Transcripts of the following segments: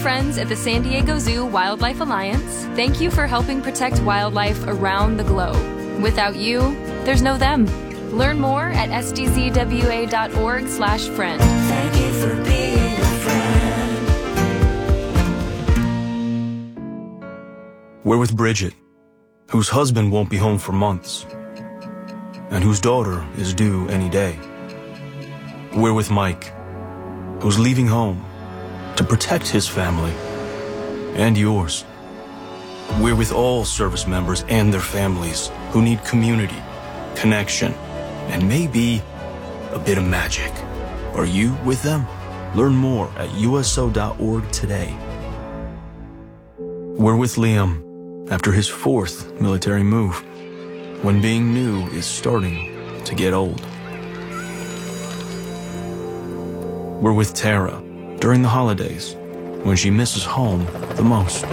friends at the San Diego Zoo Wildlife Alliance, thank you for helping protect wildlife around the globe. Without you, there's no them. Learn more at sdzwa.org/friend. Thank you for being a friend. We're with Bridget, whose husband won't be home for months, and whose daughter is due any day. We're with Mike, who's leaving home to protect his family and yours. We're with all service members and their families who need community, connection, and maybe a bit of magic. Are you with them? Learn more at USO.org today. We're with Liam after his 4th military move, when being new is starting to get old. We're with Tara during the holidays, when she misses home the most.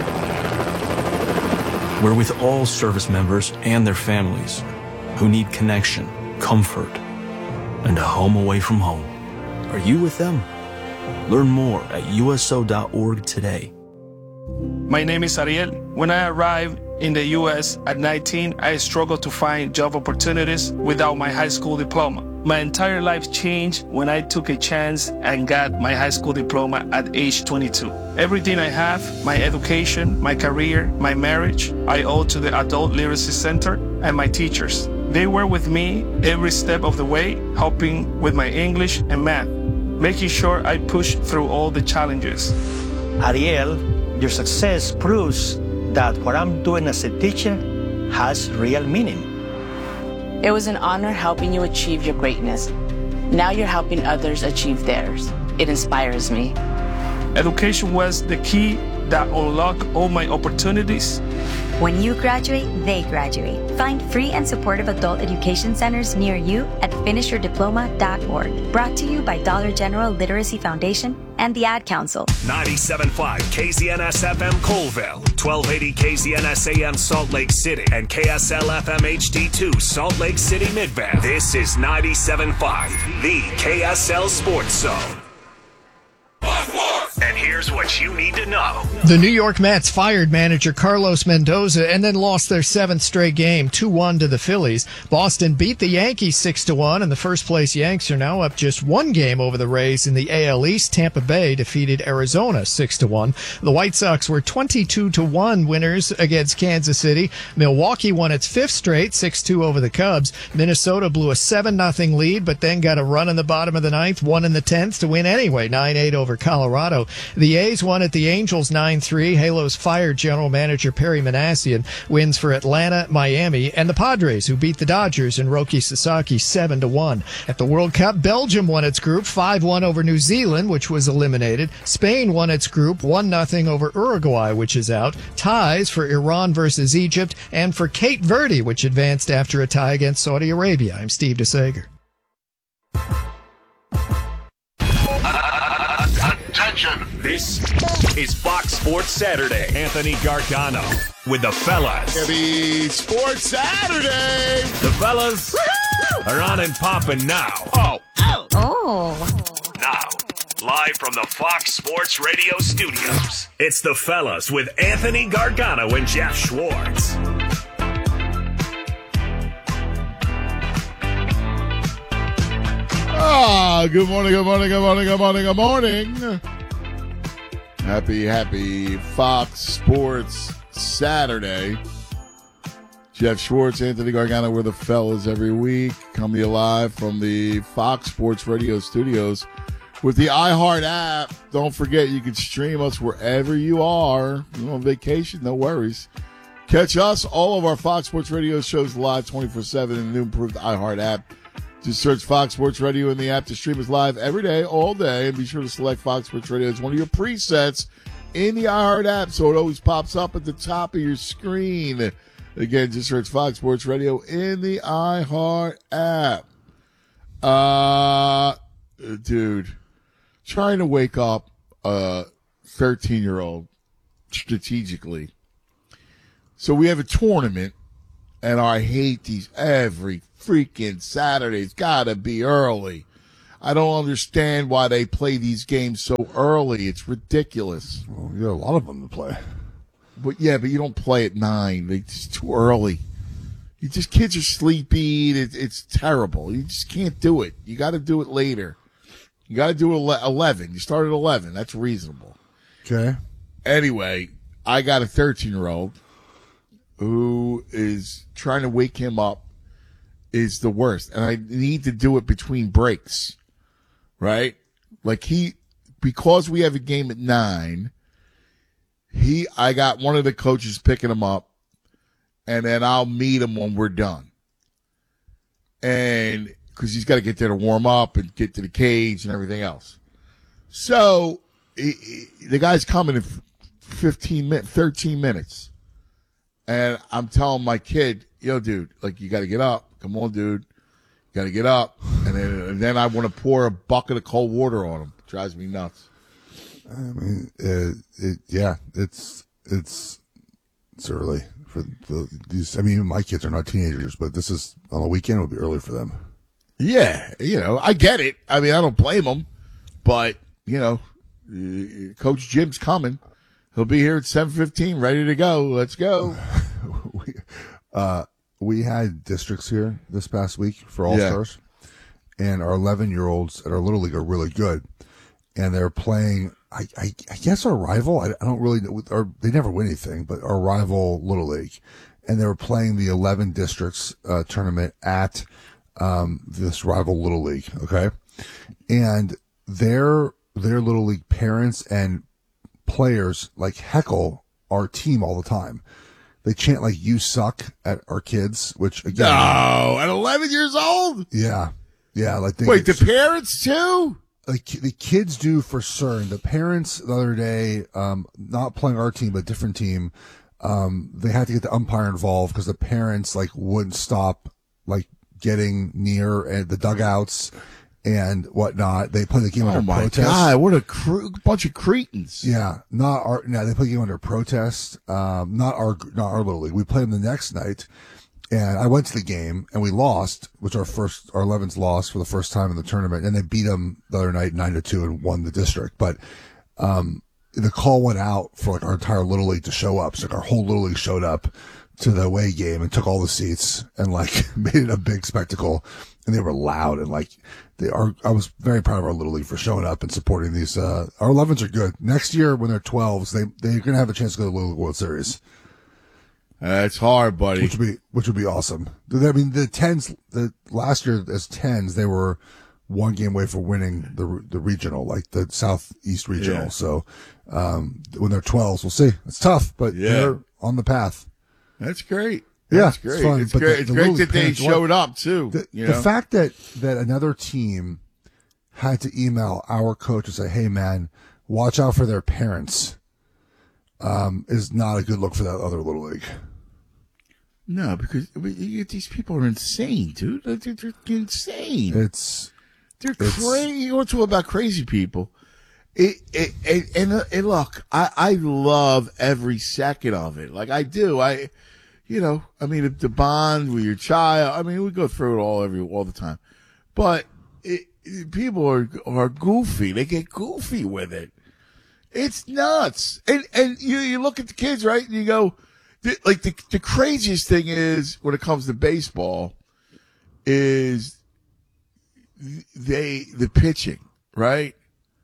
We're with all service members and their families who need connection, comfort, and a home away from home. Are you with them? Learn more at USO.org today. My name is Ariel. When I arrived in the U.S. at 19, I struggled to find job opportunities without my high school diploma. My entire life changed when I took a chance and got my high school diploma at age 22. Everything I have, my education, my career, my marriage, I owe to the Adult Literacy Center and my teachers. They were with me every step of the way, helping with my English and math, making sure I pushed through all the challenges. Ariel, your success proves that what I'm doing as a teacher has real meaning. It was an honor helping you achieve your greatness. Now you're helping others achieve theirs. It inspires me. Education was the key that unlocked all my opportunities. When you graduate, they graduate. Find free and supportive adult education centers near you at finishyourdiploma.org. Brought to you by Dollar General Literacy Foundation and the Ad Council. 97.5 KZNS FM Colville, 1280 KZNS AM Salt Lake City, and KSL FM HD2 Salt Lake City Midvale. This is 97.5, the KSL Sports Zone. And here's what you need to know. The New York Mets fired manager Carlos Mendoza and then lost their 7th straight game, 2-1 to the Phillies. Boston beat the Yankees 6-1, and the first-place Yanks are now up just 1 game over the Rays in the AL East. Tampa Bay defeated Arizona 6-1. The White Sox were 22-1 winners against Kansas City. Milwaukee won its 5th straight, 6-2 over the Cubs. Minnesota blew a 7-0 lead, but then got a run in the bottom of the 9th, 1 in the 10th to win anyway, 9-8 over Colorado. The A's won at the Angels 9-3. Halos fired general manager Perry Manassian. Wins for Atlanta, Miami, and the Padres, who beat the Dodgers and Roki Sasaki 7-1. At the World Cup, Belgium won its group 5-1 over New Zealand, which was eliminated. Spain won its group 1-0 over Uruguay, which is out. Ties for Iran versus Egypt and for Cape Verde, which advanced after a tie against Saudi Arabia. I'm Steve DeSager. Attention! This is Fox Sports Saturday. Anthony Gargano with the fellas. Happy Sports Saturday! The fellas are on and popping now. Oh. Now, live from the Fox Sports Radio studios, it's the fellas with Anthony Gargano and Jeff Schwartz. Good morning. Happy Fox Sports Saturday. Jeff Schwartz, Anthony Gargano, we're the fellas every week. Coming to you live from the Fox Sports Radio studios with the iHeart app. Don't forget, you can stream us wherever you are. You're on vacation, no worries. Catch us, all of our Fox Sports Radio shows live 24/7 in the new improved iHeart app. Just search Fox Sports Radio in the app to stream us live every day, all day, and be sure to select Fox Sports Radio as one of your presets in the iHeart app so it always pops up at the top of your screen. Again, just search Fox Sports Radio in the iHeart app. Dude, trying to wake up a 13-year-old strategically. So we have a tournament, and I hate these every freaking Saturday. It's got to be early. I don't understand why they play these games so early. It's ridiculous. Well, you got a lot of them to play. But you don't play at 9. It's too early. Kids are sleepy. It's terrible. You just can't do it. You got to do it later. You got to do 11. You start at 11. That's reasonable. Okay. Anyway, I got a 13-year-old who is trying to wake him up is the worst. And I need to do it between breaks, right? Like because we have a game at 9, I got one of the coaches picking him up, and then I'll meet him when we're done. And because he's got to get there to warm up and get to the cage and everything else. So the guy's coming in 13 minutes. And I'm telling my kid, yo, dude, like, you got to get up. Come on, dude. You got to get up. And then I want to pour a bucket of cold water on him. It drives me nuts. I mean, it's early for these. I mean, my kids are not teenagers, but this is on the weekend. It would be early for them. Yeah, I get it. I mean, I don't blame them, but Coach Jim's coming. He'll be here at 7:15, ready to go. Let's go. We had districts here this past week for All-Stars, and our 11-year-olds at our Little League are really good, and they're playing. I guess our rival. I don't really know. They never win anything, but our rival Little League, and they were playing the 11 districts tournament at this rival Little League. Okay, and their Little League parents and players like heckle our team all the time. They chant like "you suck" at our kids, which again, no, at 11 years old. Yeah. Like wait, the parents too. Like the kids do for certain. The parents the other day, not playing our team but a different team, they had to get the umpire involved because the parents like wouldn't stop like getting near the dugouts and whatnot. They play the game under protest. Oh my God, what a bunch of cretins. Yeah, they play the game under protest. Not our Little League. We played them the next night, and I went to the game and we lost, which our 11's lost for the first time in the tournament, and they beat them the other night 9-2 and won the district. But the call went out for like our entire Little League to show up. So like our whole Little League showed up to the away game and took all the seats and like made it a big spectacle. And they were loud and like I was very proud of our Little League for showing up and supporting these. Our 11s are good. Next year when they're 12s, they're going to have a chance to go to the Little League World Series. That's hard, buddy. Which would be awesome. I mean, the 10s, last year as 10s, they were one game away from winning the regional, like the Southeast Regional. Yeah. So, when they're 12s, we'll see. It's tough, but they're on the path. That's great. Yeah, that's great. It's great. It's great that they showed up too. The fact that another team had to email our coach and say, "Hey, man, watch out for their parents," is not a good look for that other Little League. No, because these people are insane, dude. They're insane. They're crazy. You want to talk about crazy people? And look, I love every second of it. Like I do. I mean, the bond with your child. I mean, we go through it all the time. But people are goofy. They get goofy with it. It's nuts. And you look at the kids, right? And you go, like the craziest thing is when it comes to baseball is the pitching, right?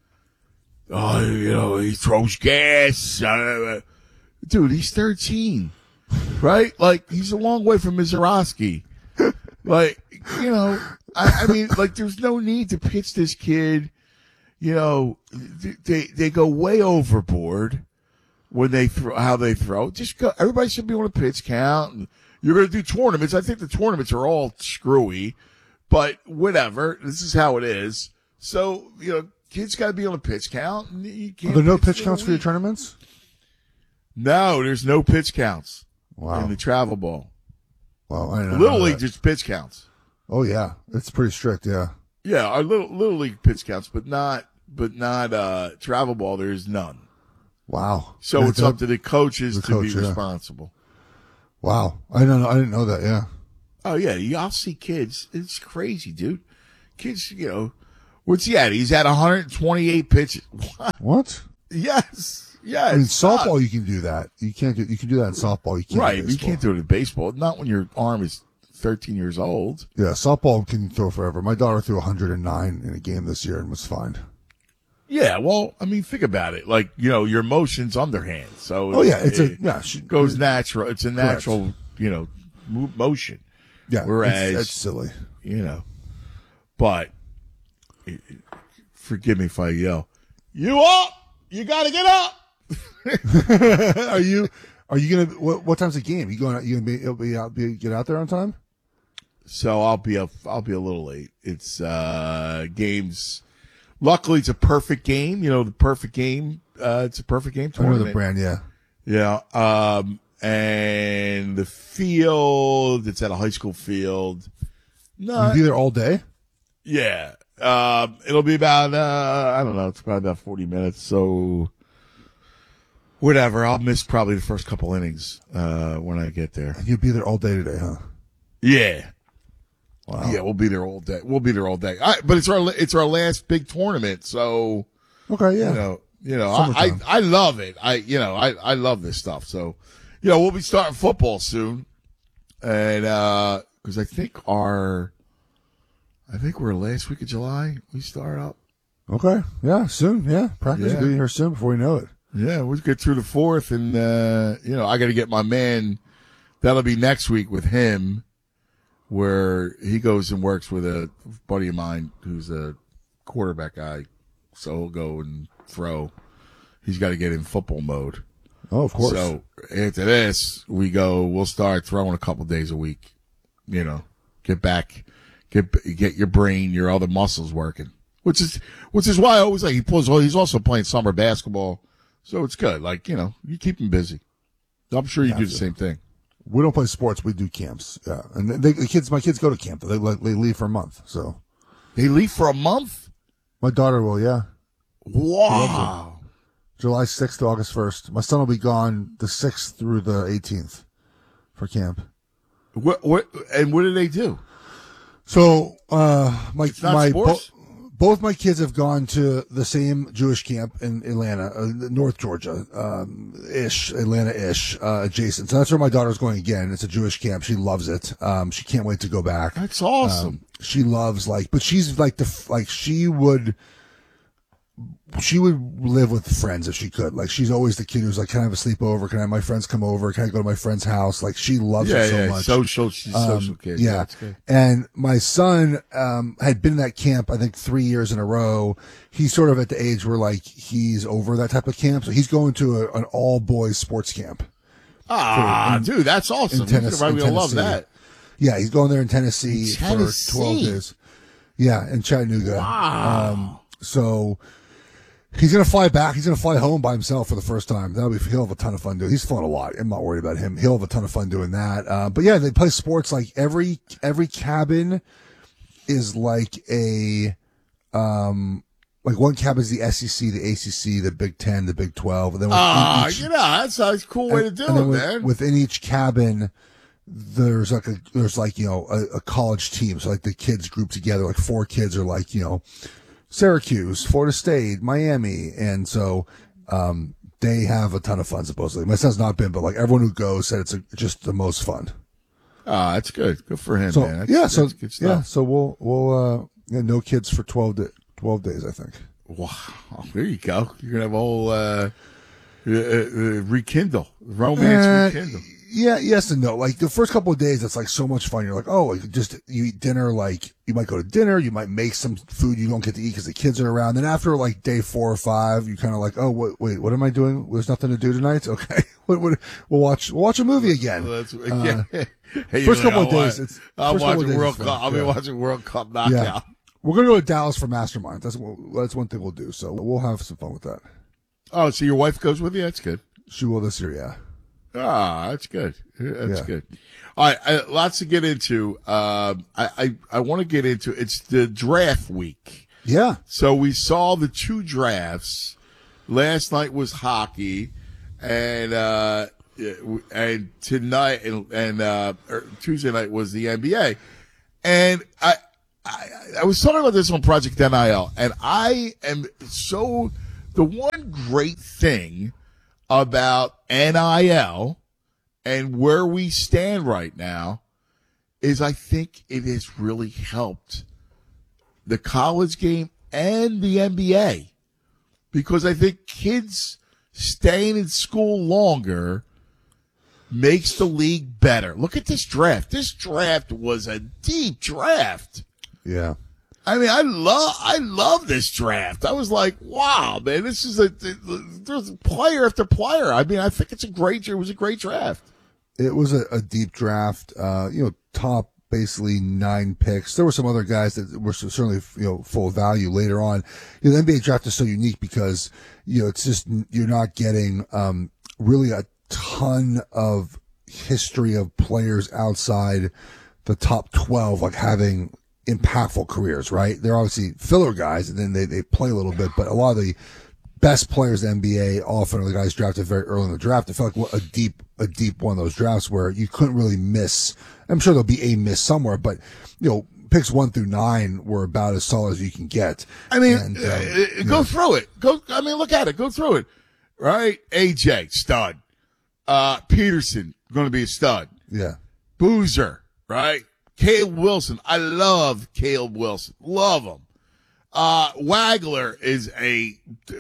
Oh, he throws gas. Dude, he's 13. Right? Like, he's a long way from Mizorowski. Like, I mean, like, there's no need to pitch this kid. They go way overboard when they how they throw. Just go. Everybody should be on a pitch count. And you're going to do tournaments. I think the tournaments are all screwy, but whatever. This is how it is. So, kids got to be on a pitch count. And you can't. Are there no pitch counts for your tournaments? No, there's no pitch counts. Wow. In the travel ball. Well, I know. Little League just pitch counts. Oh yeah, it's pretty strict. Yeah. Yeah, our little League pitch counts, but not travel ball. There's none. Wow. So it's up to the coaches to be responsible. Wow, I didn't know that. Yeah. Oh yeah, I'll see kids. It's crazy, dude. Kids, What's he at? He's at 128 pitches. What? Yes. Yeah. I mean, softball, you can do that. You can do that in softball. You can't Right. do You can't do it in baseball. Not when your arm is 13 years old. Yeah, softball can throw forever. My daughter threw 109 in a game this year and was fine. Yeah, well, I mean, think about it. Like, your motion's underhand. So it goes natural. It's a natural, motion. Yeah. Whereas that's silly. But forgive me if I yell, "You up? You got to get up." Are you going to what time's the game? You going to get out there on time? So I'll be a little late. It's games. Luckily, it's a perfect game. The perfect game. It's a perfect game tournament. I know the brand, yeah. Yeah. And the field, it's at a high school field. No. You'll be there all day? Yeah. It'll be about, I don't know, it's probably about 40 minutes. So whatever. I'll miss probably the first couple innings, when I get there. And you'll be there all day today, huh? Yeah. Wow. Yeah, we'll be there all day. But it's our last big tournament. So, okay. Yeah. I love it. I love this stuff. So, we'll be starting football soon. And, cause I think we're last week of July. We start up. Okay. Yeah. Soon. Yeah. Practice will be here soon before we know it. Yeah. We'll get through the 4th and, I got to get my man. That'll be next week with him, where he goes and works with a buddy of mine who's a quarterback guy. So he'll go and throw. He's got to get in football mode. Oh, of course. So after this, we'll start throwing a couple days a week. Get back, get your brain, your other muscles working. Which is why I always he's also playing summer basketball. So it's good. Like, you keep him busy. I'm sure you do the same thing. We don't play sports. We do camps. Yeah. And my kids go to camp. They leave for a month. So they leave for a month? My daughter will. Yeah. Wow. July 6th to August 1st. My son will be gone the 6th through the 18th for camp. What do they do? So, both my kids have gone to the same Jewish camp in Atlanta, North Georgia, Atlanta-ish, adjacent. So that's where my daughter's going again. It's a Jewish camp. She loves it. She can't wait to go back. That's awesome. She loves but she's she would live with friends if she could. Like, she's always the kid who's like, can I have a sleepover? Can I have my friends come over? Can I go to my friend's house? Like, she loves it so much. She's social kid. Yeah. That's good. And my son, had been in that camp, I think 3 years in a row. He's sort of at the age where like, he's over that type of camp. So he's going to an all boys sports camp. Dude, that's awesome. We love that. Yeah. He's going there in Tennessee for 12 days. Yeah. In Chattanooga. Wow. So he's going to fly back. He's going to fly home by himself for the first time. He'll have a ton of fun doing. He's flown a lot. I'm not worried about him. He'll have a ton of fun doing that. But yeah, they play sports. Like every cabin is like like one cabin is the SEC, the ACC, the Big 10, the Big 12. And then that's a cool way to do it, man. Within each cabin, there's a college team. So like the kids group together, like 4 kids are like, Syracuse, Florida State, Miami. And so, they have a ton of fun, supposedly. My son's not been, but like everyone who goes said it's just the most fun. That's good. Good for him, So, man. that's good stuff. Yeah. So we'll no kids for 12 days, I think. Wow. There you go. You're going to have a whole, romance rekindle. Yeah, yes and no. Like the first couple of days, it's like so much fun. You're like, you eat dinner. Like you might go to dinner. You might make some food you don't get to eat because the kids are around. Then after like day 4 or 5, you kind of like, wait, what am I doing? There's nothing to do tonight. Okay, we'll watch a movie again. First couple of days, I'm watching World Cup. I'll be watching World Cup knockout. Yeah. We're gonna go to Dallas for Mastermind. That's one thing we'll do. So we'll have some fun with that. Oh, so your wife goes with you? That's good. She will this year, yeah. That's good. That's good. All right, lots to get into. I want to get into. It's the draft week. Yeah. So we saw the 2 drafts. Last night was hockey, and tonight and Tuesday night was the NBA. And I was talking about this on Project NIL, and I am so the one great thing about NIL and where we stand right now is I think it has really helped the college game and the NBA, because I think kids staying in school longer makes the league better. Look at this draft. This draft was a deep draft. Yeah. I mean, I love this draft. I was like, wow, man, this is there's player after player. I mean, I think it was a great draft. It was a deep draft, top basically 9 picks. There were some other guys that were certainly, full value later on. The NBA draft is so unique because, it's just, you're not getting, really a ton of history of players outside the top 12, like having impactful careers, right? They're obviously filler guys and then they play a little bit, but a lot of the best players in the NBA often are the guys drafted very early in the draft. I felt like a deep one of those drafts where you couldn't really miss. I'm sure there'll be a miss somewhere, but picks 1 through 9 were about as solid as you can get. I mean, go through it. Look at it. Go through it. Right? AJ, stud. Peterson, going to be a stud. Yeah. Boozer, right? Caleb Wilson. I love Caleb Wilson. Love him. Wagler is a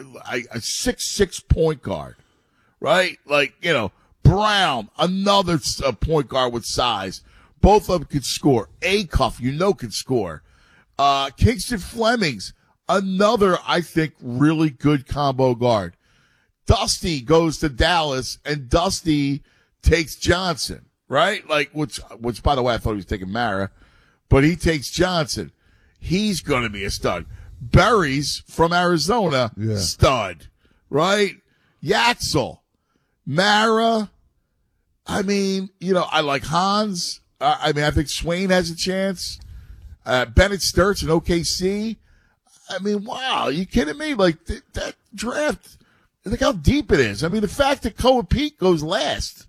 6'6" point guard, right? Like, Brown, another point guard with size. Both of them could score. Acuff, could score. Kingston Flemings, another, I think, really good combo guard. Dusty goes to Dallas, and Dusty takes Johnson, right? Like, which by the way, I thought he was taking Mara, but he takes Johnson. He's going to be a stud. Berries from Arizona, stud, right? Yaxel, Mara. I mean, I like Hans. I think Swain has a chance. Bennett Sturts in OKC. I mean, wow, are you kidding me? Like, that draft, look how deep it is. I mean, the fact that Koa Pete goes last.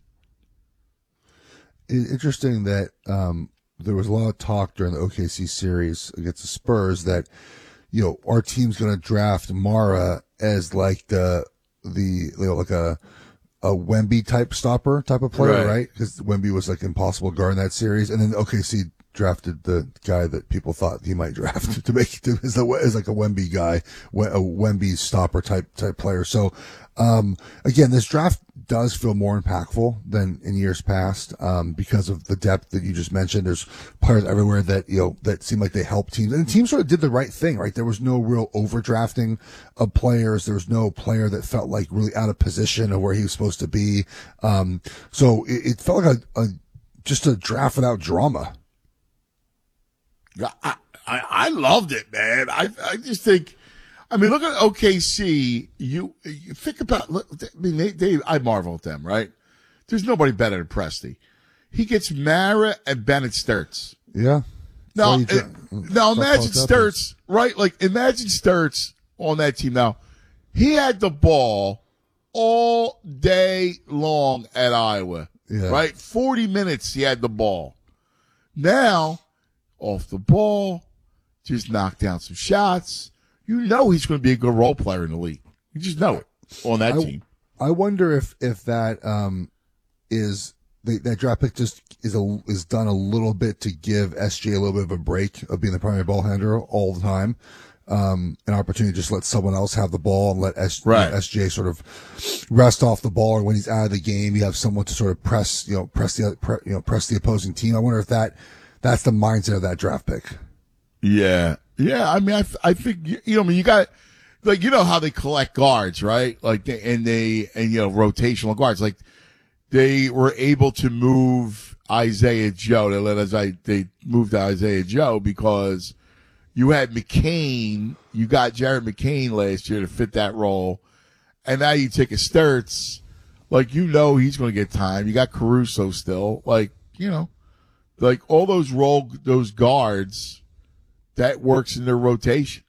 It's interesting that there was a lot of talk during the OKC series against the Spurs that, our team's going to draft Mara as like like a Wemby type stopper type of player, right? Because Wemby was like impossible guard in that series, and then OKC drafted the guy that people thought he might draft to make it as like a Wemby guy, a Wemby stopper type player. So, again, this draft does feel more impactful than in years past, because of the depth that you just mentioned. There's players everywhere that, that seem like they help teams, and the team sort of did the right thing, right? There was no real overdrafting of players. There was no player that felt like really out of position or where he was supposed to be. So it felt like just a draft without drama. I loved it, man. I just think, look at OKC. You think about, I marvel at them, right? There's nobody better than Presti. He gets Mara and Bennett Sturts. Yeah. Now imagine Sturts, right? Like, imagine Sturts on that team. Now, he had the ball all day long at Iowa, right? 40 minutes he had the ball. Now, off the ball, just knock down some shots. He's going to be a good role player in the league. You just know it on that team. I wonder if that is that draft pick just is done a little bit to give SJ a little bit of a break of being the primary ball handler all the time. An opportunity to just let someone else have the ball and let SJ sort of rest off the ball, or when he's out of the game, you have someone to sort of press the opposing team. I wonder if that's the mindset of that draft pick. Yeah. Yeah. I think, you got, like, how they collect guards, right? Like, rotational guards. Like, they were able to move Isaiah Joe. They moved Isaiah Joe because you had McCain. You got Jared McCain last year to fit that role. And now you take a Sturts. Like, he's going to get time. You got Caruso still. Like, like all those guards, that works in their rotation.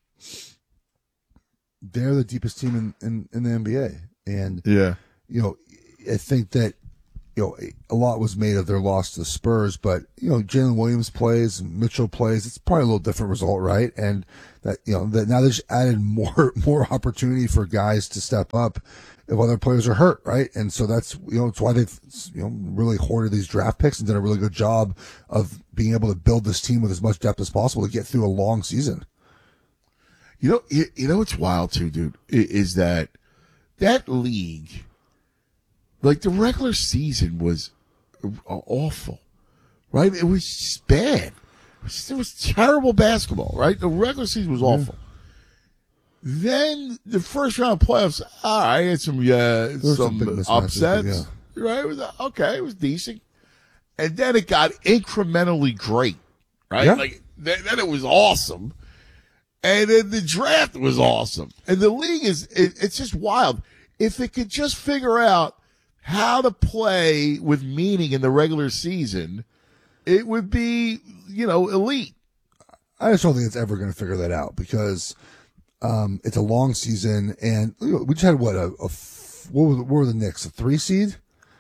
They're the deepest team in the NBA. And, I think that a lot was made of their loss to the Spurs, but, Jalen Williams plays and Mitchell plays. It's probably a little different result, right? And that, that now they just added more opportunity for guys to step up if other players are hurt, right? And so that's, it's why they've, really hoarded these draft picks and done a really good job of being able to build this team with as much depth as possible to get through a long season. You know what's wild too, dude, is that league, like the regular season was awful, right? It was just bad. It was terrible basketball, right? The regular season was awful. Then the first round of playoffs, all right, had some upsets, right? It was okay. It was decent. And then it got incrementally great, right? Yeah. Like then it was awesome. And then the draft was awesome. And the league it's just wild. If it could just figure out how to play with meaning in the regular season, it would be, elite. I just don't think it's ever going to figure that out because it's a long season, and we just had what were the Knicks, a 3 seed?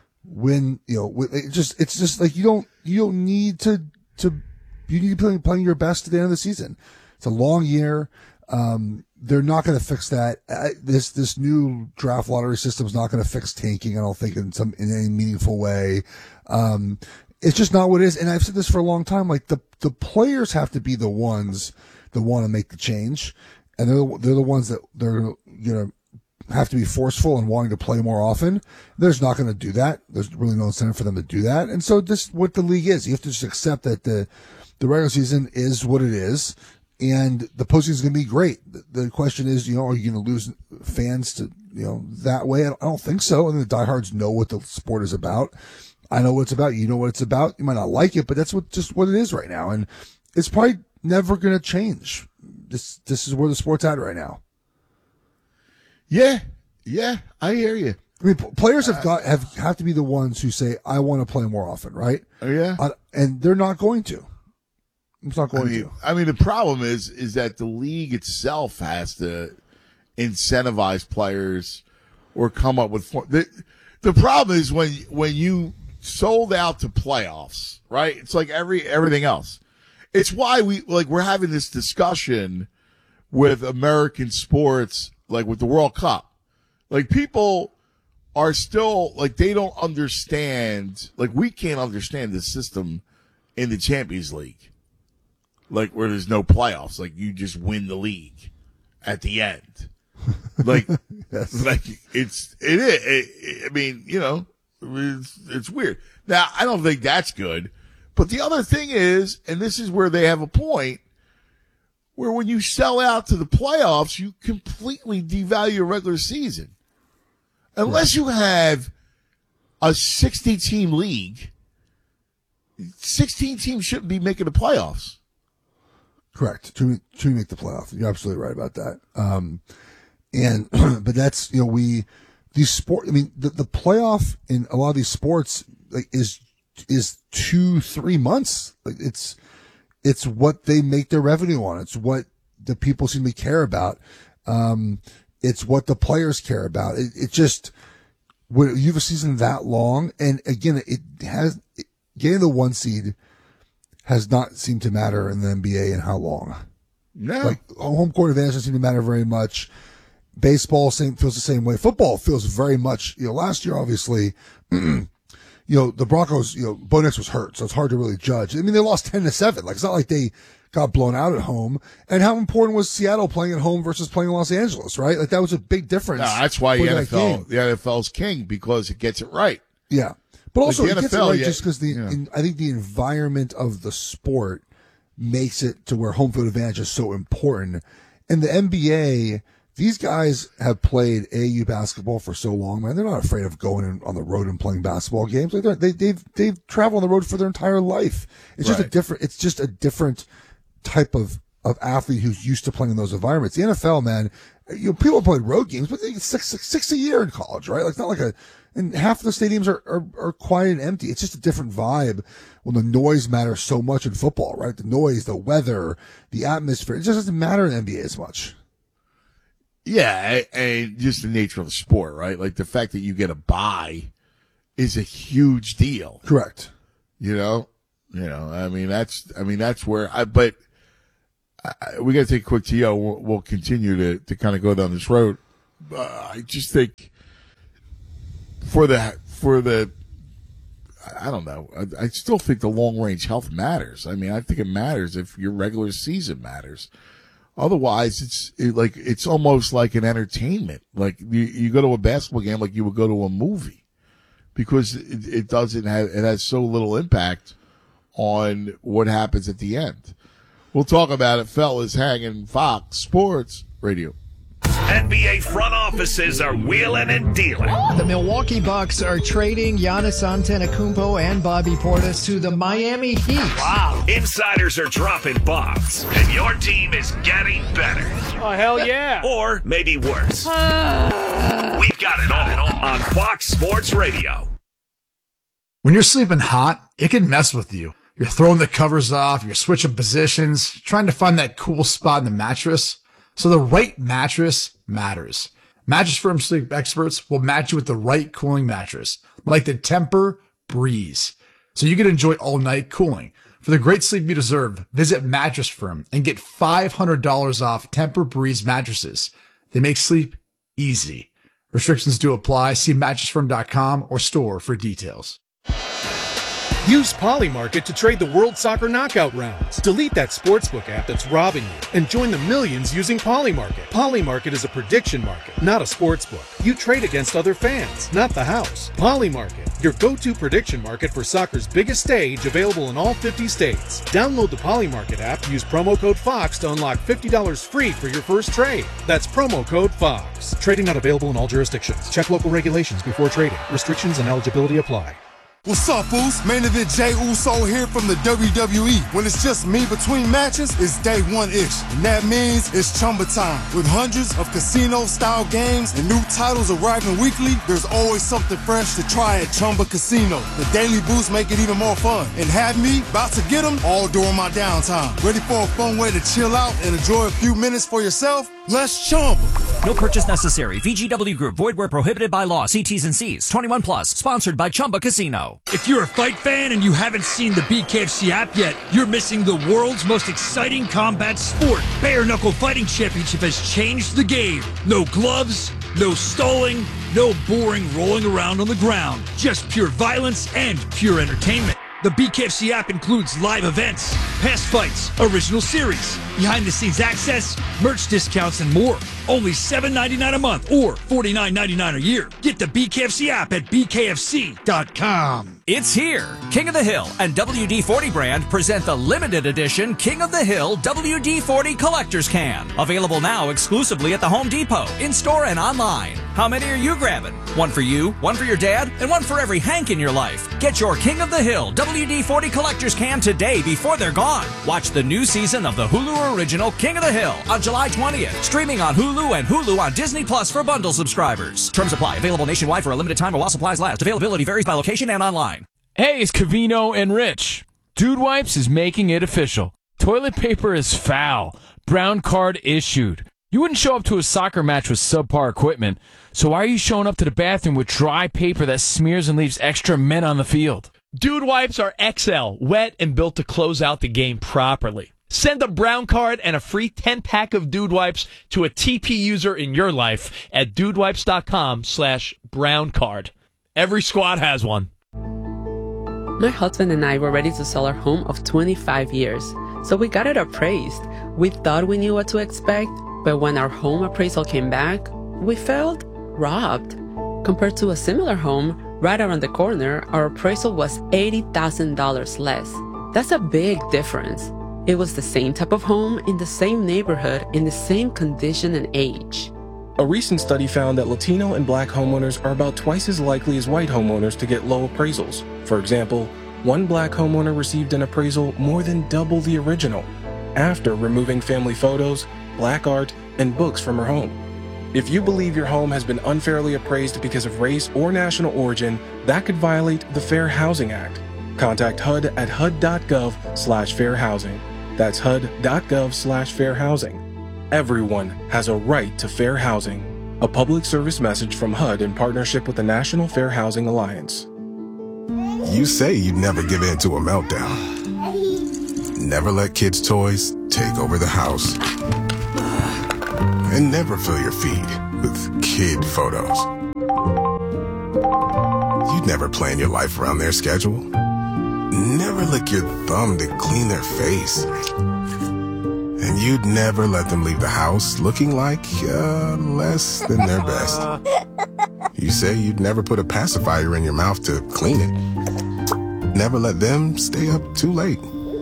It's just like you don't need to you need to be playing your best at the end of the season. It's a long year. They're not going to fix that. This new draft lottery system is not going to fix tanking, I don't think, in any meaningful way. It's just not what it is. And I've said this for a long time. Like the players have to be the ones that want to make the change, and they're the ones that they're have to be forceful and wanting to play more often. There's not going to do that. There's really no incentive for them to do that. And so this what the league is. You have to just accept that the regular season is what it is. And the postseason is going to be great. The question is, are you going to lose fans to, that way? I don't think so. I think the diehards know what the sport is about. I know what it's about. You know what it's about. You might not like it, but that's just what it is right now. And it's probably never going to change. This is where the sport's at right now. Yeah, I hear you. I mean, players have to be the ones who say, I want to play more often, right? Oh, yeah. And they're not going to. It's not going to. I mean, the problem is that the league itself has to incentivize players or come up with the problem is when you sold out to playoffs, right? It's like everything else. It's why we're having this discussion with American sports, like with the World Cup. Like people are still like they don't understand. Like we can't understand the system in the Champions League. Like where there's no playoffs, like you just win the league at the end. Like, yes. Like it is. I mean, it's weird. Now, I don't think that's good. But the other thing is, and this is where they have a point, where when you sell out to the playoffs, you completely devalue your regular season. Unless you have a 60-team league, 16 teams shouldn't be making the playoffs. Correct. To make the playoff. You're absolutely right about that. But that's, the playoff in a lot of these sports is 2-3 months. Like it's what they make their revenue on. It's what the people seem to care about. It's what the players care about. It just, when you have a season that long, and again, getting the 1 seed has not seemed to matter in the NBA in how long. No. Like, home court advantage doesn't seem to matter very much. Baseball feels the same way. Football feels very much, last year, obviously, the Broncos, Bo Nix was hurt, so it's hard to really judge. I mean, they lost 10-7. Like, it's not like they got blown out at home. And how important was Seattle playing at home versus playing in Los Angeles, right? Like, that was a big difference. No, that's why the NFL's king, because it gets it right. Yeah. But also, like it gets it right just because I think the environment of the sport makes it to where home field advantage is so important. In the NBA, these guys have played AAU basketball for so long, man. They're not afraid of going on the road and playing basketball games. Like they've traveled on the road for their entire life. It's just a different type of athlete who's used to playing in those environments. The NFL, man, people played road games, but they get six a year in college, right? Like it's not like and half of the stadiums are quiet and empty. It's just a different vibe when the noise matters so much in football, right? The noise, the weather, the atmosphere. It just doesn't matter in the NBA as much. Yeah, and just the nature of the sport, right? Like the fact that you get a bye is a huge deal. Correct. You know, that's where but we got to take a quick TO. We'll continue to kind of go down this road. I just think for the, I don't know. I still think the long range health matters. I mean, I think it matters if your regular season matters. Otherwise, it's almost like an entertainment. Like you go to a basketball game like you would go to a movie, because it has so little impact on what happens at the end. We'll talk about it, fellas. Hanging Fox Sports Radio. NBA front offices are wheeling and dealing. The Milwaukee Bucks are trading Giannis Antetokounmpo and Bobby Portis to the Miami Heat. Wow. Insiders are dropping bombs, and your team is getting better. Oh, hell yeah. Or maybe worse. We've got it all on Fox Sports Radio. When you're sleeping hot, it can mess with you. You're throwing the covers off, you're switching positions, trying to find that cool spot in the mattress. So the right mattress matters. Mattress Firm sleep experts will match you with the right cooling mattress, like the Tempur-Breeze, so you can enjoy all-night cooling. For the great sleep you deserve, visit Mattress Firm and get $500 off Tempur-Breeze mattresses. They make sleep easy. Restrictions do apply. See mattressfirm.com or store for details. Use Polymarket to trade the World Soccer Knockout rounds. Delete that sportsbook app that's robbing you and join the millions using Polymarket. Polymarket is a prediction market, not a sportsbook. You trade against other fans, not the house. Polymarket, your go-to prediction market for soccer's biggest stage, available in all 50 states. Download the Polymarket app, use promo code FOX to unlock $50 free for your first trade. That's promo code FOX. Trading not available in all jurisdictions. Check local regulations before trading. Restrictions and eligibility apply. What's up, fools? Main event Jey Uso here from the WWE. When it's just me between matches, it's day one-ish. And that means it's Chumba time. With hundreds of casino-style games and new titles arriving weekly, there's always something fresh to try at Chumba Casino. The daily boosts make it even more fun. And have me about to get them all during my downtime. Ready for a fun way to chill out and enjoy a few minutes for yourself? Let's Chumba. No purchase necessary. VGW Group. Void where prohibited by law. See T's and C's. 21 plus. Sponsored by Chumba Casino. If you're a fight fan and you haven't seen the BKFC app yet, you're missing the world's most exciting combat sport. Bare Knuckle Fighting Championship has changed the game. No gloves, no stalling, no boring rolling around on the ground. Just pure violence and pure entertainment. The BKFC app includes live events, past fights, original series, behind-the-scenes access, merch discounts, and more. Only $7.99 a month or $49.99 a year. Get the BKFC app at bkfc.com. It's here. King of the Hill and WD-40 brand present the limited edition King of the Hill WD-40 Collector's Can. Available now exclusively at the Home Depot, in-store and online. How many are you grabbing? One for you, one for your dad, and one for every Hank in your life. Get your King of the Hill WD-40 Collector's Can today before they're gone. Watch the new season of the Hulu original King of the Hill on July 20th. Streaming on Hulu and Hulu on Disney Plus for bundle subscribers. Terms apply. Available nationwide for a limited time or while supplies last. Availability varies by location and online. Hey, it's Covino and Rich. Dude Wipes is making it official. Toilet paper is foul. Brown card issued. You wouldn't show up to a soccer match with subpar equipment, so why are you showing up to the bathroom with dry paper that smears and leaves extra men on the field? Dude Wipes are XL, wet and built to close out the game properly. Send a brown card and a free 10-pack of Dude Wipes to a TP user in your life at dudewipes.com/brown card. Every squad has one. My husband and I were ready to sell our home of 25 years, so we got it appraised. We thought we knew what to expect, but when our home appraisal came back, we felt robbed. Compared to a similar home right around the corner, our appraisal was $80,000 less. That's a big difference. It was the same type of home in the same neighborhood in the same condition and age. A recent study found that Latino and Black homeowners are about twice as likely as white homeowners to get low appraisals. For example, one Black homeowner received an appraisal more than double the original after removing family photos, Black art, and books from her home. If you believe your home has been unfairly appraised because of race or national origin, that could violate the Fair Housing Act. Contact HUD at hud.gov/fairhousing. That's hud.gov/fairhousing. Everyone has a right to fair housing. A public service message from HUD in partnership with the National Fair Housing Alliance. You say you'd never give in to a meltdown. Never let kids' toys take over the house. And never fill your feed with kid photos. You'd never plan your life around their schedule. Never lick your thumb to clean their face. And you'd never let them leave the house looking like less than their best. You say you'd never put a pacifier in your mouth to clean it. Never let them stay up too late.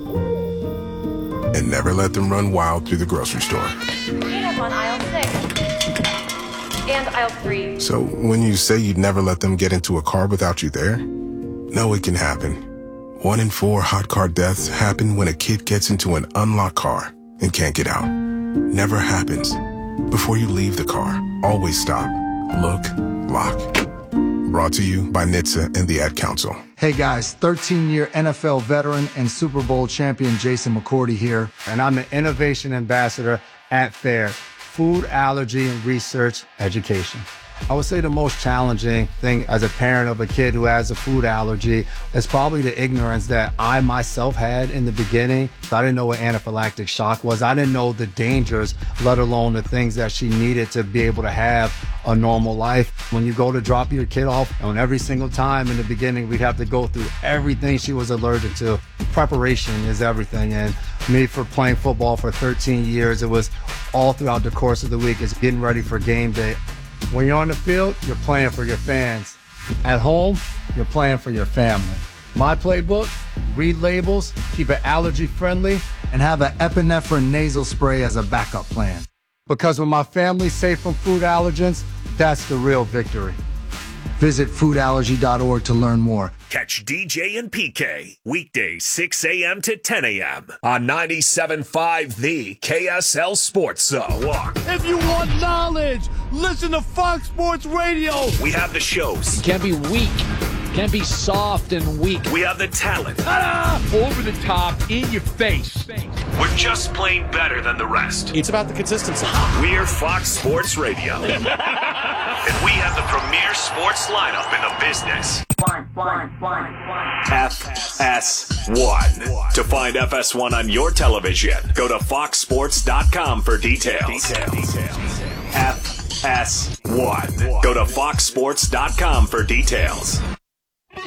And never let them run wild through the grocery store. Cleanup on aisle 6 and aisle 3. So when you say you'd never let them get into a car without you there, no, it can happen. 1 in 4 hot car deaths happen when a kid gets into an unlocked car and can't get out. Never happens. Before you leave the car, always stop, look, lock. Brought to you by NHTSA and the Ad Council. Hey guys, 13-year NFL veteran and Super Bowl champion Jason McCourty here, and I'm the Innovation Ambassador at FAIR, Food Allergy and Research Education. I would say the most challenging thing as a parent of a kid who has a food allergy is probably the ignorance that I myself had in the beginning. I didn't know what anaphylactic shock was. I didn't know the dangers, let alone the things that she needed to be able to have a normal life. When you go to drop your kid off, and every single time in the beginning, we'd have to go through everything she was allergic to. Preparation is everything. And me, for playing football for 13 years, it was all throughout the course of the week. It's getting ready for game day. When you're on the field, you're playing for your fans. At home, you're playing for your family. My playbook, read labels, keep it allergy friendly, and have an epinephrine nasal spray as a backup plan. Because when my family's safe from food allergens, that's the real victory. Visit foodallergy.org to learn more. Catch DJ and PK weekdays 6 a.m. to 10 a.m. on 97.5 The KSL Sports Zone. If you want knowledge, listen to Fox Sports Radio. We have the shows. You can't be weak. Can't be soft and weak. We have the talent. Over the top, in your face. We're just plain better than the rest. It's about the consistency. We're Fox Sports Radio. And we have the premier sports lineup in the business. FS1. To find FS1 on your television, go to foxsports.com for details. FS1. Go to foxsports.com for details.